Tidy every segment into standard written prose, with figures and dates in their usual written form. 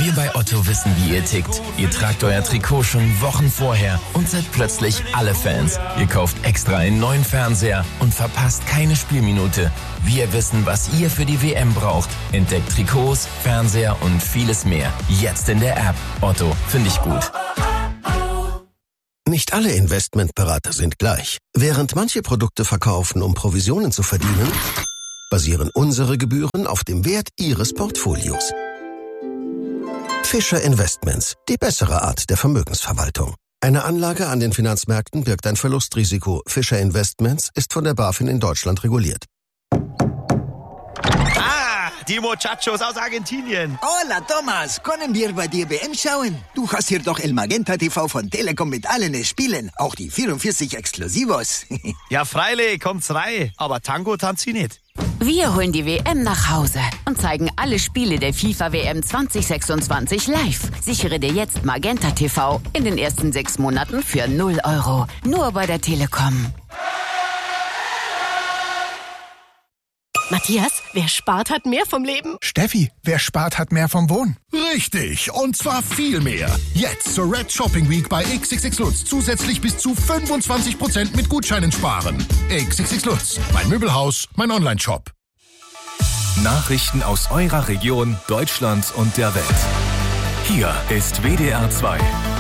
Wir bei Otto wissen, wie ihr tickt. Ihr tragt euer Trikot schon Wochen vorher und seid plötzlich alle Fans. Ihr kauft extra einen neuen Fernseher und verpasst keine Spielminute. Wir wissen, was ihr für die WM braucht. Entdeckt Trikots, Fernseher und vieles mehr. Jetzt in der App. Otto, finde ich gut. Nicht alle Investmentberater sind gleich. Während manche Produkte verkaufen, um Provisionen zu verdienen, basieren unsere Gebühren auf dem Wert Ihres Portfolios. Fischer Investments, die bessere Art der Vermögensverwaltung. Eine Anlage an den Finanzmärkten birgt ein Verlustrisiko. Fischer Investments ist von der BaFin in Deutschland reguliert. Die Muchachos aus Argentinien. Hola, Thomas. Können wir bei dir WM schauen? Du hast hier doch El Magenta TV von Telekom mit allen Spielen. Auch die 44 Exklusivos. Ja, freilich, kommt's rein. Aber Tango tanzt sie nicht. Wir holen die WM nach Hause und zeigen alle Spiele der FIFA-WM 2026 live. Sichere dir jetzt Magenta TV in den ersten 6 Monaten für 0 €. Nur bei der Telekom. Matthias, wer spart, hat mehr vom Leben. Steffi, wer spart, hat mehr vom Wohnen. Richtig, und zwar viel mehr. Jetzt zur Red Shopping Week bei XXX Lutz zusätzlich bis zu 25% mit Gutscheinen sparen. XXX Lutz, mein Möbelhaus, mein Online-Shop. Nachrichten aus eurer Region, Deutschland und der Welt. Hier ist WDR 2.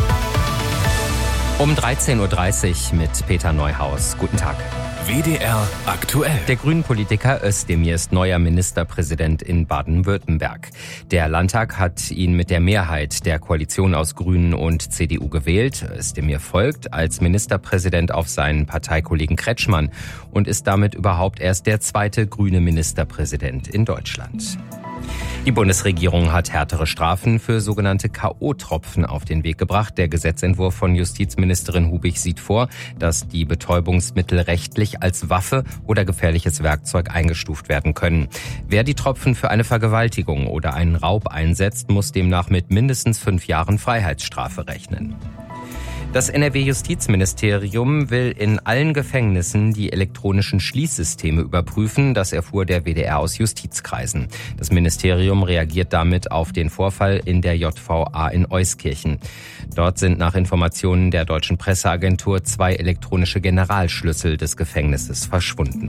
Um 13.30 Uhr mit Peter Neuhaus. Guten Tag. WDR aktuell. Der Grünen-Politiker Özdemir ist neuer Ministerpräsident in Baden-Württemberg. Der Landtag hat ihn mit der Mehrheit der Koalition aus Grünen und CDU gewählt. Özdemir folgt als Ministerpräsident auf seinen Parteikollegen Kretschmann und ist damit überhaupt erst der zweite grüne Ministerpräsident in Deutschland. Die Bundesregierung hat härtere Strafen für sogenannte K.O.-Tropfen auf den Weg gebracht. Der Gesetzentwurf von Justizministerin Hubig sieht vor, dass die Betäubungsmittel rechtlich als Waffe oder gefährliches Werkzeug eingestuft werden können. Wer die Tropfen für eine Vergewaltigung oder einen Raub einsetzt, muss demnach mit mindestens 5 Jahren Freiheitsstrafe rechnen. Das NRW-Justizministerium will in allen Gefängnissen die elektronischen Schließsysteme überprüfen. Das erfuhr der WDR aus Justizkreisen. Das Ministerium reagiert damit auf den Vorfall in der JVA in Euskirchen. Dort sind nach Informationen der deutschen Presseagentur 2 elektronische Generalschlüssel des Gefängnisses verschwunden.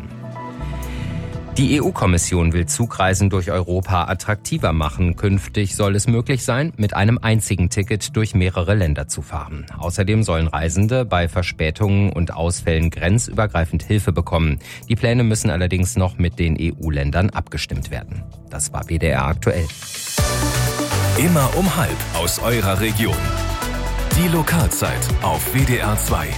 Die EU-Kommission will Zugreisen durch Europa attraktiver machen. Künftig soll es möglich sein, mit einem einzigen Ticket durch mehrere Länder zu fahren. Außerdem sollen Reisende bei Verspätungen und Ausfällen grenzübergreifend Hilfe bekommen. Die Pläne müssen allerdings noch mit den EU-Ländern abgestimmt werden. Das war WDR aktuell. Immer um 12:30 aus eurer Region. Die Lokalzeit auf WDR 2.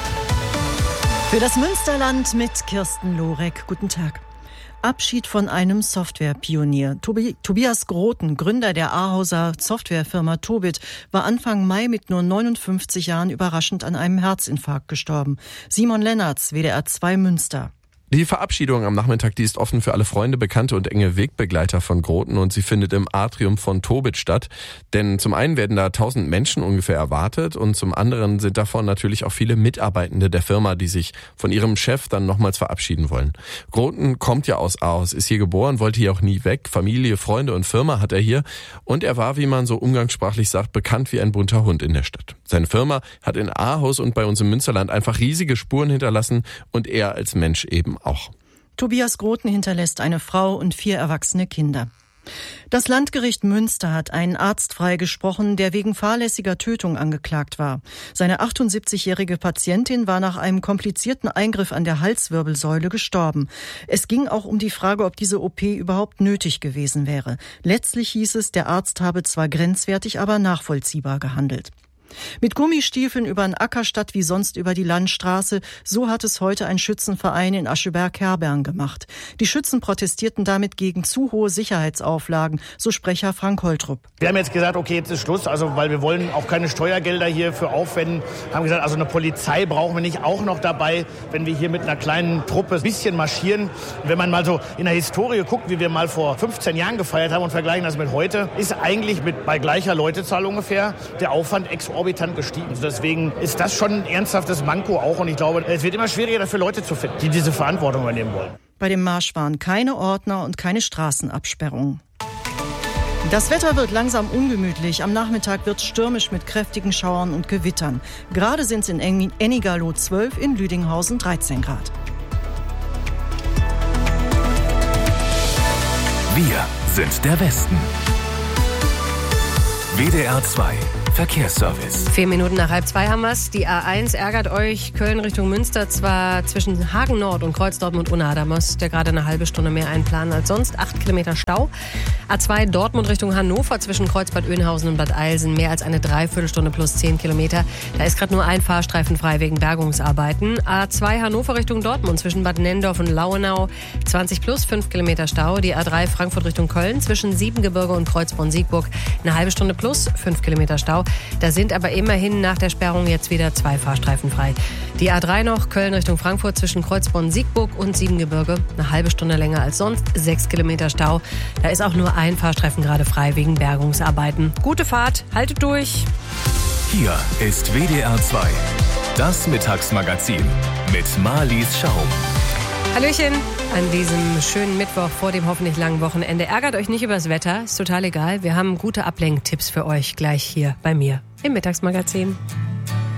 Für das Münsterland mit Kirsten Lorek. Guten Tag. Abschied von einem Softwarepionier. Tobias Groten, Gründer der Ahauser Softwarefirma Tobit, war Anfang Mai mit nur 59 Jahren überraschend an einem Herzinfarkt gestorben. Simon Lennertz, WDR 2 Münster. Die Verabschiedung am Nachmittag, die ist offen für alle Freunde, Bekannte und enge Wegbegleiter von Groten und sie findet im Atrium von Tobit statt. Denn zum einen werden da 1000 Menschen ungefähr erwartet und zum anderen sind davon natürlich auch viele Mitarbeitende der Firma, die sich von ihrem Chef dann nochmals verabschieden wollen. Groten kommt ja aus Ahaus, ist hier geboren, wollte hier auch nie weg. Familie, Freunde und Firma hat er hier und er war, wie man so umgangssprachlich sagt, bekannt wie ein bunter Hund in der Stadt. Seine Firma hat in Ahaus und bei uns im Münsterland einfach riesige Spuren hinterlassen und er als Mensch eben auch. Tobias Groten hinterlässt eine Frau und 4 erwachsene Kinder. Das Landgericht Münster hat einen Arzt freigesprochen, der wegen fahrlässiger Tötung angeklagt war. Seine 78-jährige Patientin war nach einem komplizierten Eingriff an der Halswirbelsäule gestorben. Es ging auch um die Frage, ob diese OP überhaupt nötig gewesen wäre. Letztlich hieß es, der Arzt habe zwar grenzwertig, aber nachvollziehbar gehandelt. Mit Gummistiefeln über den Acker statt wie sonst über die Landstraße, so hat es heute ein Schützenverein in Ascheberg-Herbern gemacht. Die Schützen protestierten damit gegen zu hohe Sicherheitsauflagen, so Sprecher Frank Holtrup. Wir haben jetzt gesagt, okay, jetzt ist Schluss, also weil wir wollen auch keine Steuergelder hierfür aufwenden. Haben gesagt, also eine Polizei brauchen wir nicht auch noch dabei, wenn wir hier mit einer kleinen Truppe ein bisschen marschieren. Wenn man mal so in der Historie guckt, wie wir mal vor 15 Jahren gefeiert haben und vergleichen das mit heute, ist eigentlich bei gleicher Leutezahl ungefähr der Aufwand exorbitant gestiegen. Deswegen ist das schon ein ernsthaftes Manko auch und ich glaube, es wird immer schwieriger dafür Leute zu finden, die diese Verantwortung übernehmen wollen. Bei dem Marsch waren keine Ordner und keine Straßenabsperrungen. Das Wetter wird langsam ungemütlich. Am Nachmittag wird es stürmisch mit kräftigen Schauern und Gewittern. Gerade sind es in Ennigaloh 12, in Lüdinghausen 13 Grad. Wir sind der Westen. WDR 2 Verkehrsservice. 4 Minuten nach 1:30 haben wir's. Die A1 ärgert euch. Köln Richtung Münster zwar zwischen Hagen Nord und Kreuz Dortmund-Unna. Da müsst ihr gerade eine halbe Stunde mehr einplanen als sonst. 8 Kilometer Stau. A2 Dortmund Richtung Hannover zwischen Kreuzbad Oeynhausen und Bad Eilsen. Mehr als eine Dreiviertelstunde plus 10 Kilometer. Da ist gerade nur ein Fahrstreifen frei wegen Bergungsarbeiten. A2 Hannover Richtung Dortmund zwischen Bad Nendorf und Lauenau. 20 plus 5 Kilometer Stau. Die A3 Frankfurt Richtung Köln zwischen Siebengebirge und Kreuzborn-Siegburg. Eine halbe Stunde plus 5 Kilometer Stau. Da sind aber immerhin nach der Sperrung jetzt wieder 2 Fahrstreifen frei. Die A3 noch, Köln Richtung Frankfurt zwischen Kreuzborn-Siegburg und Siebengebirge. Eine halbe Stunde länger als sonst, 6 Kilometer Stau. Da ist auch nur ein Fahrstreifen gerade frei wegen Bergungsarbeiten. Gute Fahrt, haltet durch. Hier ist WDR 2, das Mittagsmagazin mit Marlies Schaum. Hallöchen an diesem schönen Mittwoch vor dem hoffentlich langen Wochenende. Ärgert euch nicht übers Wetter, ist total egal. Wir haben gute Ablenktipps für euch gleich hier bei mir im Mittagsmagazin.